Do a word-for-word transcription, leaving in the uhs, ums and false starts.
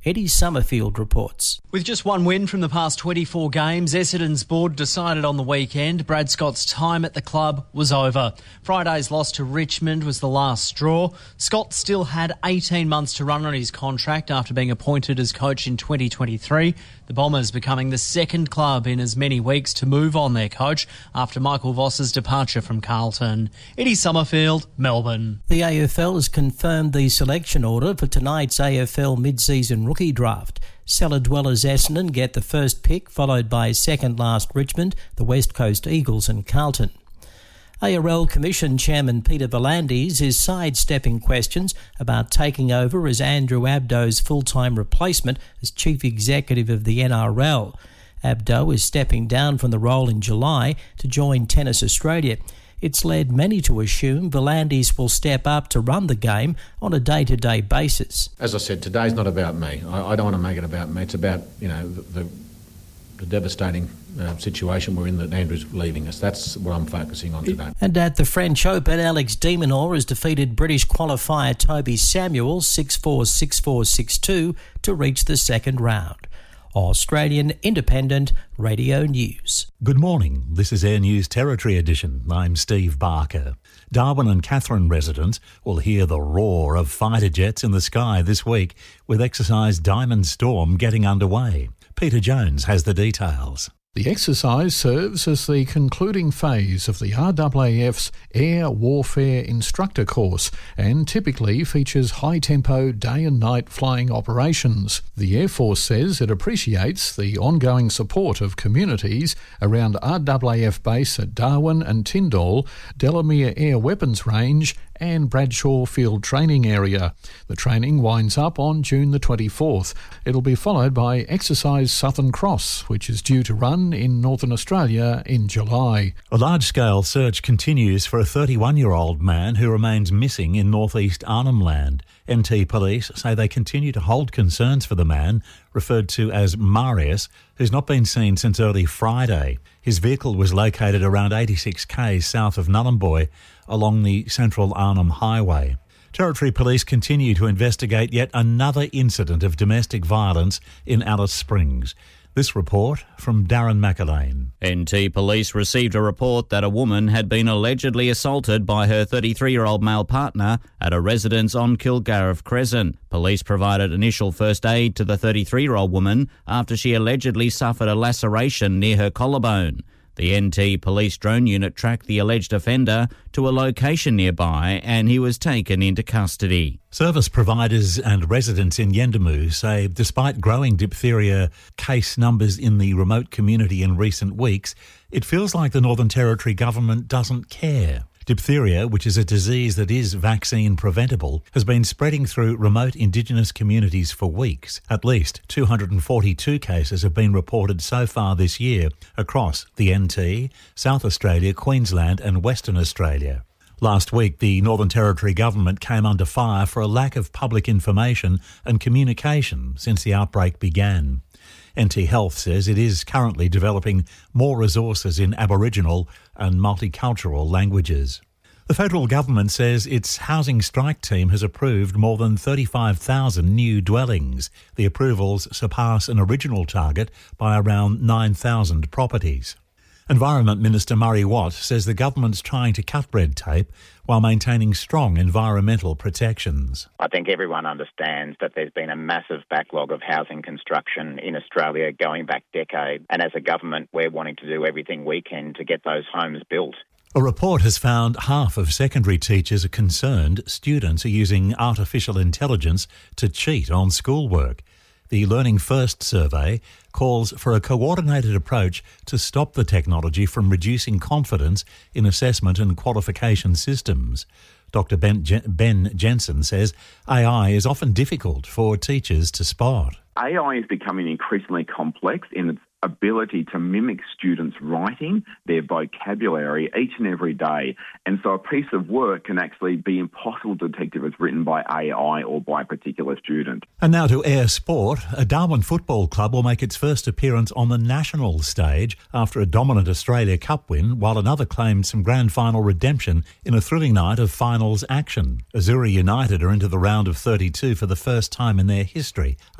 Eddie Summerfield reports. With just one win from the past twenty-four games, Essendon's board decided on the weekend Brad Scott's time at the club was over. Friday's loss to Richmond was the last straw. Scott still had eighteen months to run on his contract after being appointed as coach in twenty twenty-three. The Bombers becoming the second club in as many weeks to move on their coach after Michael Voss's departure from Carlton. Eddie Summerfield, Melbourne. The A F L has confirmed the selection order for tonight's A F L mid-season rookie draft. Cellar dwellers Essendon get the first pick, followed by second last Richmond, the West Coast Eagles and Carlton. A R L Commission Chairman Peter V'landys is sidestepping questions about taking over as Andrew Abdo's full-time replacement as Chief Executive of the N R L. Abdo is stepping down from the role in July to join Tennis Australia. It's led many to assume V'landys will step up to run the game on a day-to-day basis. As I said, today's not about me. I, I don't want to make it about me. It's about, you know, the, the, the devastating uh, situation we're in that Andrew's leaving us. That's what I'm focusing on today. And at the French Open, Alex de Minaur has defeated British qualifier Toby Samuel six four, six four, six two to reach the second round. Australian Independent Radio News. Good morning. This is Air News Territory Edition. I'm Steve Barker. Darwin and Katherine residents will hear the roar of fighter jets in the sky this week, with exercise Diamond Storm getting underway. Peter Jones has the details. The exercise serves as the concluding phase of the R A A F's Air Warfare Instructor course and typically features high-tempo day and night flying operations. The Air Force says it appreciates the ongoing support of communities around R A A F base at Darwin and Tyndall, Delamere Air Weapons Range and Bradshaw Field Training Area. The training winds up on June the twenty-fourth. It'll be followed by Exercise Southern Cross, which is due to run in Northern Australia in July. A large-scale search continues for a thirty-one-year-old man who remains missing in northeast Arnhem Land. N T Police say they continue to hold concerns for the man, referred to as Marius, who's not been seen since early Friday. His vehicle was located around eighty-six k's south of Nhulunbuy along the Central Arnhem Highway. Territory Police continue to investigate yet another incident of domestic violence in Alice Springs. This report from Darren McAlane. N T Police received a report that a woman had been allegedly assaulted by her thirty-three-year-old male partner at a residence on Kilgariff Crescent. Police provided initial first aid to the thirty-three-year-old woman after she allegedly suffered a laceration near her collarbone. The N T Police drone unit tracked the alleged offender to a location nearby and he was taken into custody. Service providers and residents in Yendamu say despite growing diphtheria case numbers in the remote community in recent weeks, it feels like the Northern Territory government doesn't care. Diphtheria, which is a disease that is vaccine preventable, has been spreading through remote Indigenous communities for weeks. At least two hundred forty-two cases have been reported so far this year across the N T, South Australia, Queensland and Western Australia. Last week, the Northern Territory government came under fire for a lack of public information and communication since the outbreak began. N T Health says it is currently developing more resources in Aboriginal and multicultural languages. The federal government says its housing strike team has approved more than thirty-five thousand new dwellings. The approvals surpass an original target by around nine thousand properties. Environment Minister Murray Watt says the government's trying to cut red tape while maintaining strong environmental protections. I think everyone understands that there's been a massive backlog of housing construction in Australia going back decades, and as a government we're wanting to do everything we can to get those homes built. A report has found half of secondary teachers are concerned students are using artificial intelligence to cheat on schoolwork. The Learning First survey calls for a coordinated approach to stop the technology from reducing confidence in assessment and qualification systems. Doctor Ben, ben Jensen says A I is often difficult for teachers to spot. A I is becoming increasingly complex in its ability to mimic students' writing, their vocabulary each and every day. And so a piece of work can actually be impossible to detect if it's written by A I or by a particular student. And now to Air Sport. A Darwin Football Club will make its first appearance on the national stage after a dominant Australia Cup win, while another claimed some grand final redemption in a thrilling night of finals action. Azuri United are into the round of thirty-two for the first time in their history